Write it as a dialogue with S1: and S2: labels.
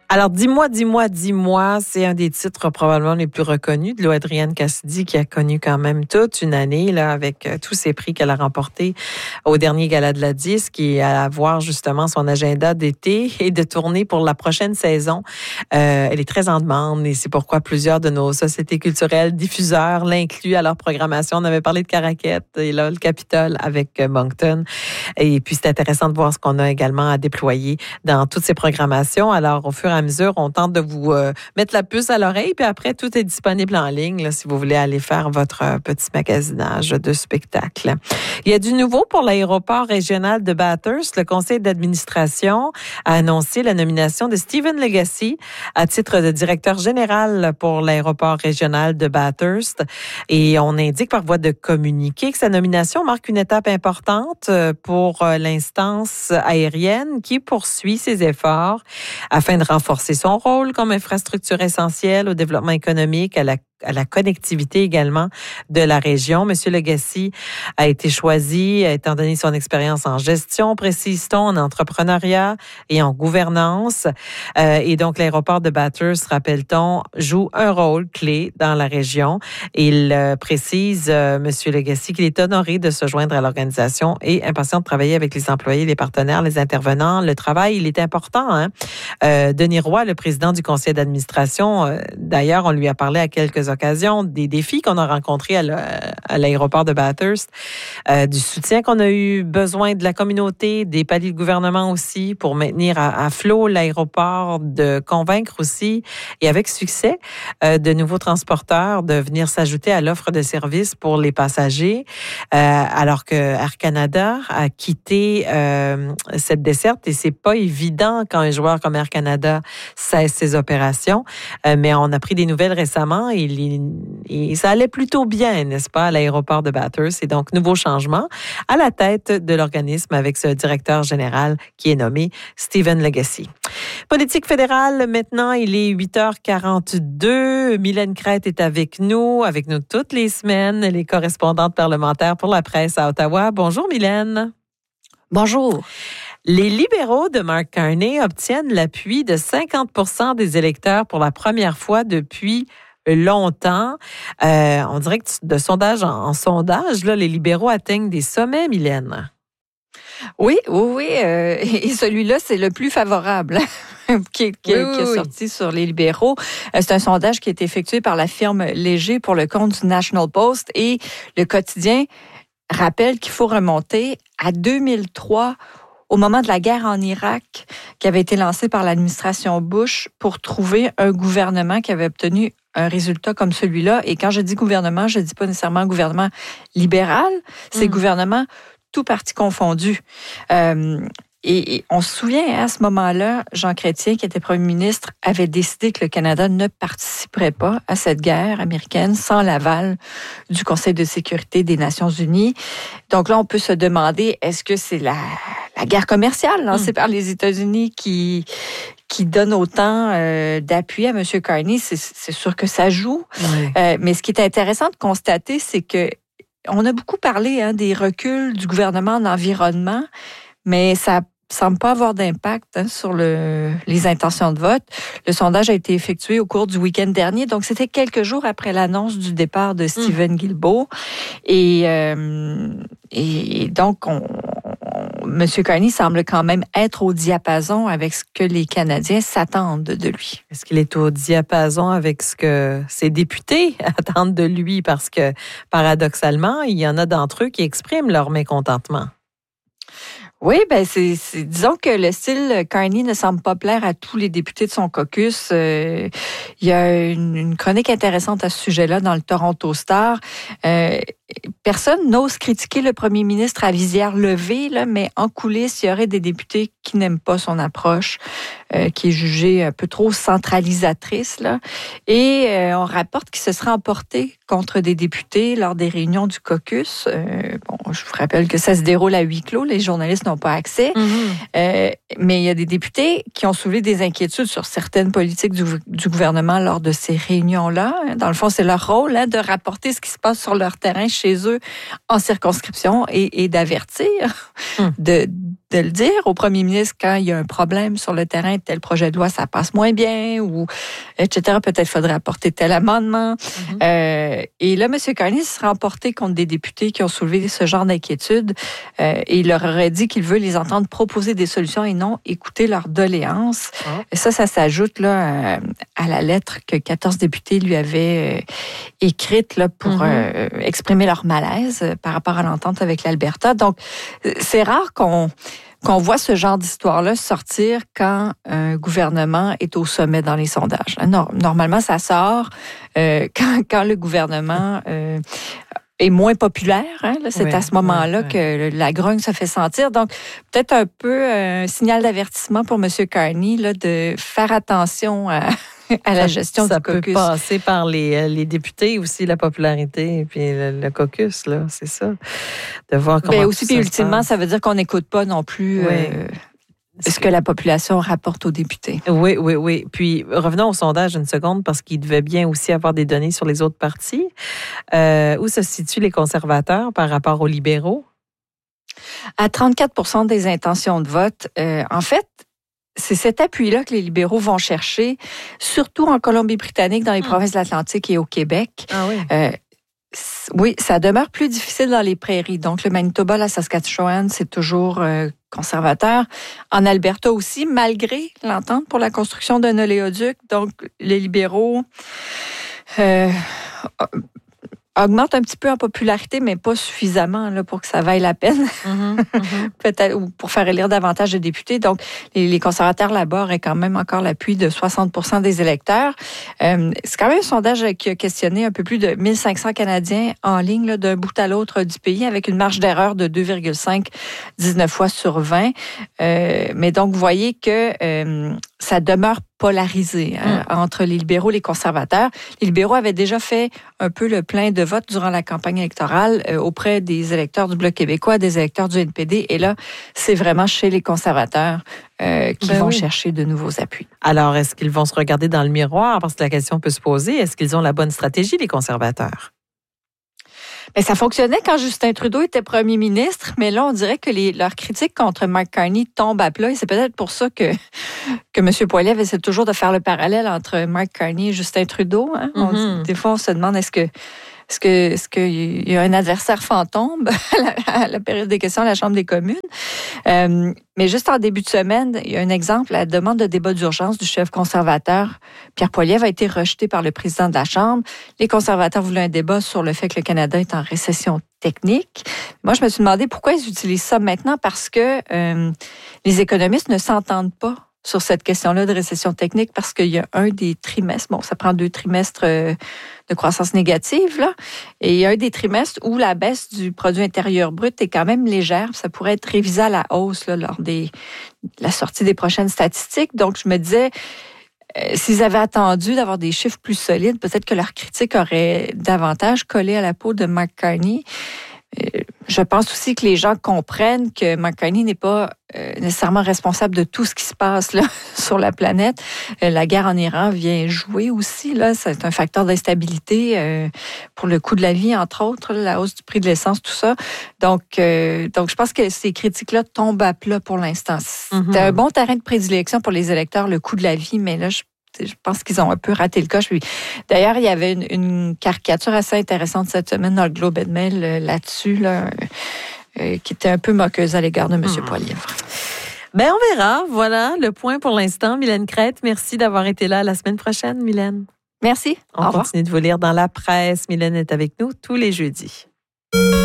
S1: Alors, dis-moi, c'est un des titres probablement les plus reconnus de Adrienne Cassidy, qui a connu quand même toute une année là avec tous ces prix qu'elle a remportés au dernier Gala de la Disque, et à voir justement son agenda d'été et de tournée pour la prochaine saison. Elle est très en demande et c'est pourquoi plusieurs de nos sociétés culturelles, diffuseurs l'incluent à leur programmation. On avait parlé de Caraquette et là, le Capitole avec Moncton. Et puis, c'est intéressant de voir ce qu'on a également à déployer dans toutes ces programmations. Alors, au fur et à mesure, on tente de vous mettre la puce à l'oreille, puis après, tout est disponible en ligne là, si vous voulez aller faire votre petit magasinage de spectacle. Il y a du nouveau pour l'aéroport régional de Bathurst. Le conseil d'administration a annoncé la nomination de Stephen Legacy à titre de directeur général pour l'aéroport régional de Bathurst. Et on indique par voie de communiqué que sa nomination marque une étape importante pour l'instance aérienne qui poursuit ses efforts afin de renforcer son rôle comme infrastructure essentielle au développement économique, à la connectivité également de la région. Monsieur Legacy a été choisi étant donné son expérience en gestion, précise-t-on, en entrepreneuriat et en gouvernance. Et donc, l'aéroport de Bathurst, rappelle-t-on, joue un rôle clé dans la région. Il précise, Monsieur Legacy, qu'il est honoré de se joindre à l'organisation et impatient de travailler avec les employés, les partenaires, les intervenants. Le travail, il est important, hein? Denis Roy, le président du conseil d'administration, d'ailleurs, on lui a parlé à quelques occasions des défis qu'on a rencontrés à l'aéroport de Bathurst, du soutien qu'on a eu besoin de la communauté, des paliers de gouvernement aussi pour maintenir à flot l'aéroport, de convaincre aussi, et avec succès, de nouveaux transporteurs de venir s'ajouter à l'offre de services pour les passagers, alors que Air Canada a quitté cette desserte, et c'est pas évident quand un joueur comme Air Canada cesse ses opérations, mais on a pris des nouvelles récemment et ça allait plutôt bien, n'est-ce pas, à l'aéroport de Bathurst. Et donc, nouveau changement à la tête de l'organisme avec ce directeur général qui est nommé Stephen Legacy. Politique fédérale, maintenant, il est 8h42. Mylène Crête est avec nous toutes les semaines, les correspondantes parlementaires pour la presse à Ottawa. Bonjour Mylène.
S2: Bonjour.
S1: Les libéraux de Mark Carney obtiennent l'appui de 50% des électeurs pour la première fois depuis longtemps. On dirait que de sondage en sondage, là, les libéraux atteignent des sommets, Mylène.
S2: Oui. Et celui-là, c'est le plus favorable qui est sorti sur les libéraux. C'est un sondage qui a été effectué par la firme Léger pour le compte du National Post. Et le quotidien rappelle qu'il faut remonter à 2003, au moment de la guerre en Irak, qui avait été lancée par l'administration Bush pour trouver un gouvernement qui avait obtenu un résultat comme celui-là. Et quand je dis gouvernement, je ne dis pas nécessairement gouvernement libéral, c'est gouvernement tout parti confondu. Et on se souvient, à ce moment-là, Jean Chrétien, qui était premier ministre, avait décidé que le Canada ne participerait pas à cette guerre américaine sans l'aval du Conseil de sécurité des Nations unies. Donc là, on peut se demander, est-ce que c'est la guerre commerciale lancée par les États-Unis qui donne autant d'appui à M. Carney? C'est sûr que ça joue. Oui. Mais ce qui est intéressant de constater, c'est que on a beaucoup parlé des reculs du gouvernement en environnement, mais ça semble pas avoir d'impact sur les intentions de vote. Le sondage a été effectué au cours du week-end dernier, donc c'était quelques jours après l'annonce du départ de Stephen Guilbeault. Et donc, M. Carney semble quand même être au diapason avec ce que les Canadiens s'attendent de lui.
S1: Est-ce qu'il est au diapason avec ce que ses députés attendent de lui? Parce que, paradoxalement, il y en a d'entre eux qui expriment leur mécontentement.
S2: Oui, disons que le style Carney ne semble pas plaire à tous les députés de son caucus. Il y a une chronique intéressante à ce sujet-là dans le Toronto Star. Personne n'ose critiquer le premier ministre à visière levée, là, mais en coulisses, il y aurait des députés qui n'aiment pas son approche, qui est jugée un peu trop centralisatrice, là. Et on rapporte qu'il se serait emporté contre des députés lors des réunions du caucus. Je vous rappelle que ça se déroule à huis clos, les journalistes n'ont pas accès. Mais il y a des députés qui ont soulevé des inquiétudes sur certaines politiques du gouvernement lors de ces réunions-là. Dans le fond, c'est leur rôle de rapporter ce qui se passe sur leur terrain chez eux en circonscription et d'avertir de le dire au premier ministre quand il y a un problème sur le terrain, tel projet de loi, ça passe moins bien, ou etc. Peut-être faudrait apporter tel amendement. Et là, M. Carney se serait emporté contre des députés qui ont soulevé ce genre d'inquiétude et il leur aurait dit qu'il veut les entendre proposer des solutions et non écouter leurs doléances. Et ça s'ajoute là à la lettre que 14 députés lui avaient écrite là, pour exprimer leur malaise par rapport à l'entente avec l'Alberta. Donc, c'est rare qu'on voit ce genre d'histoire-là sortir quand un gouvernement est au sommet dans les sondages. Normalement, ça sort quand le gouvernement est moins populaire. C'est à ce moment-là que la grogne se fait sentir. Donc, peut-être un peu un signal d'avertissement pour M. Carney là, de faire attention à la gestion du caucus.
S1: Ça peut passer par les députés aussi, la popularité, et puis le caucus, là, c'est ça. De voir comment
S2: aussi, puis ultimement, ça veut dire qu'on n'écoute pas non plus ce que la population rapporte aux députés.
S1: Oui. Puis, revenons au sondage une seconde, parce qu'il devait bien aussi avoir des données sur les autres partis. Où se situent les conservateurs par rapport aux libéraux?
S2: À 34 % des intentions de vote. En fait, c'est cet appui-là que les libéraux vont chercher, surtout en Colombie-Britannique, dans les provinces de l'Atlantique et au Québec.
S1: Ah oui.
S2: Oui, ça demeure plus difficile dans les prairies. Donc, le Manitoba, la Saskatchewan, c'est toujours conservateur. En Alberta aussi, malgré l'entente pour la construction d'un oléoduc. Donc, les libéraux augmente un petit peu en popularité, mais pas suffisamment là, pour que ça vaille la peine. Peut-être, ou pour faire élire davantage de députés. Donc, les conservateurs là-bas auraient quand même encore l'appui de 60 % des électeurs. C'est quand même un sondage qui a questionné un peu plus de 1500 Canadiens en ligne là, d'un bout à l'autre du pays, avec une marge d'erreur de 2,5, 19 fois sur 20. Mais donc, vous voyez que ça demeure polarisé entre les libéraux et les conservateurs. Les libéraux avaient déjà fait un peu le plein de votes durant la campagne électorale auprès des électeurs du Bloc québécois, des électeurs du NPD. Et là, c'est vraiment chez les conservateurs qui vont chercher de nouveaux appuis.
S1: Alors, est-ce qu'ils vont se regarder dans le miroir? Parce que la question peut se poser. Est-ce qu'ils ont la bonne stratégie, les conservateurs?
S2: Mais ça fonctionnait quand Justin Trudeau était premier ministre, mais là, on dirait que leurs critiques contre Mark Carney tombent à plat. Et c'est peut-être pour ça que M. Poilievre essaie toujours de faire le parallèle entre Mark Carney et Justin Trudeau. Des fois, on se demande est-ce qu'il y a un adversaire fantôme à la période des questions à la Chambre des communes? Mais juste en début de semaine, il y a un exemple, la demande de débat d'urgence du chef conservateur Pierre Poilievre a été rejetée par le président de la Chambre. Les conservateurs voulaient un débat sur le fait que le Canada est en récession technique. Moi, je me suis demandé pourquoi ils utilisent ça maintenant, parce que les économistes ne s'entendent pas sur cette question-là de récession technique, parce qu'il y a un des trimestres, ça prend 2 trimestres de croissance négative, là, et il y a un des trimestres où la baisse du produit intérieur brut est quand même légère. Ça pourrait être révisé à la hausse là, lors de la sortie des prochaines statistiques. Donc, je me disais, s'ils avaient attendu d'avoir des chiffres plus solides, peut-être que leur critique aurait davantage collé à la peau de Mark Carney. Je pense aussi que les gens comprennent que Mark Carney n'est pas nécessairement responsable de tout ce qui se passe là, sur la planète. La guerre en Iran vient jouer aussi. Là, c'est un facteur d'instabilité pour le coût de la vie, entre autres, la hausse du prix de l'essence, tout ça. Donc, je pense que ces critiques-là tombent à plat pour l'instant. C'était un bon terrain de prédilection pour les électeurs, le coût de la vie, mais là, je pense qu'ils ont un peu raté le coche. D'ailleurs, il y avait une caricature assez intéressante cette semaine dans le Globe and Mail là-dessus, qui était un peu moqueuse à l'égard de M. Poilievre.
S1: Bien, on verra. Voilà le point pour l'instant. Mylène Crête, merci d'avoir été là la semaine prochaine, Mylène.
S2: Merci.
S1: On continue de vous lire dans la presse. Mylène est avec nous tous les jeudis.